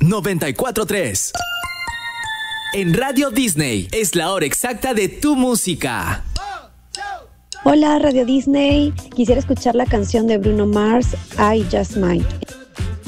94.3. En Radio Disney es la hora exacta de tu música. Hola Radio Disney, quisiera escuchar la canción de Bruno Mars, I Just Might.